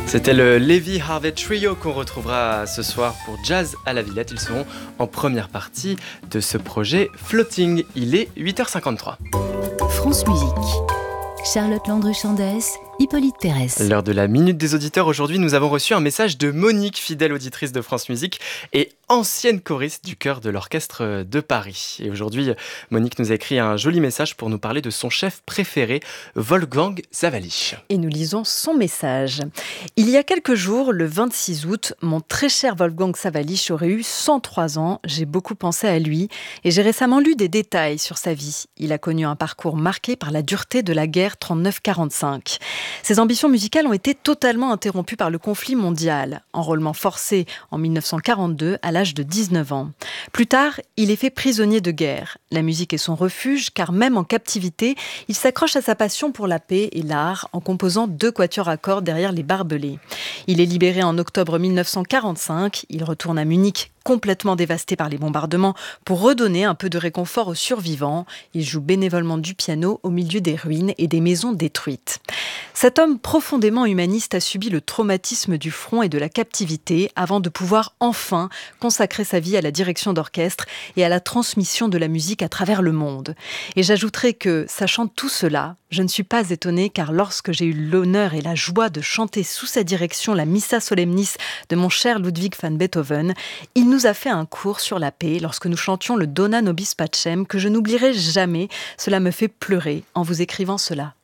C'était le Levy Harvey Trio qu'on retrouvera ce soir pour Jazz à la Villette. Ils seront en première partie de ce projet Floating. Il est 8h53. France Musique. Charlotte Landru-Chandès, Hippolyte Thérèse. L'heure de la Minute des Auditeurs. Aujourd'hui, nous avons reçu un message de Monique, fidèle auditrice de France Musique et ancienne choriste du chœur de l'Orchestre de Paris. Et aujourd'hui, Monique nous a écrit un joli message pour nous parler de son chef préféré, Wolfgang Sawallisch. Et nous lisons son message. Il y a quelques jours, le 26 août, mon très cher Wolfgang Sawallisch aurait eu 103 ans. J'ai beaucoup pensé à lui et j'ai récemment lu des détails sur sa vie. Il a connu un parcours marqué par la dureté de la guerre 39-45. Ses ambitions musicales ont été totalement interrompues par le conflit mondial. Enrôlement forcé en 1942 à l'âge de 19 ans. Plus tard, il est fait prisonnier de guerre. La musique est son refuge car même en captivité, il s'accroche à sa passion pour la paix et l'art en composant 2 quatuors à cordes derrière les barbelés. Il est libéré en octobre 1945. Il retourne à Munich complètement dévasté par les bombardements pour redonner un peu de réconfort aux survivants. Il joue bénévolement du piano au milieu des ruines et des maisons détruites. Cet homme profondément humaniste a subi le traumatisme du front et de la captivité avant de pouvoir enfin consacrer sa vie à la direction d'orchestre et à la transmission de la musique à travers le monde. Et j'ajouterai que, sachant tout cela, je ne suis pas étonnée car lorsque j'ai eu l'honneur et la joie de chanter sous sa direction la Missa Solemnis de mon cher Ludwig van Beethoven, il nous a fait un cours sur la paix lorsque nous chantions le Dona Nobis Pacem que je n'oublierai jamais. Cela me fait pleurer en vous écrivant cela.